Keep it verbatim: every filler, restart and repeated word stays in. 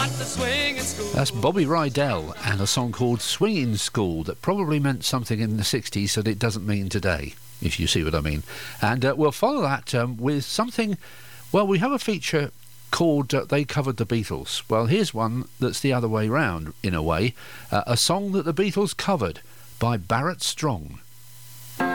That's Bobby Rydell and a song called Swinging School that probably meant something in the sixties that it doesn't mean today, if you see what I mean. And uh, we'll follow that um, with something. Well, we have a feature called uh, They Covered the Beatles. Well, here's one that's the other way round, in a way. Uh, a song that the Beatles covered by Barrett Strong.